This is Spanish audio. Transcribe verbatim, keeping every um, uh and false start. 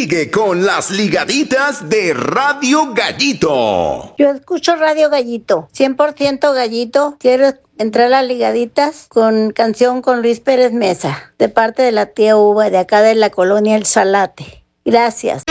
Sigue con las ligaditas de Radio Gallito. Yo escucho Radio Gallito, cien por ciento Gallito. Quiero entrar a las ligaditas con canción con Luis Pérez Mesa, de parte de la tía Uva, de acá de la colonia El Salate. Gracias.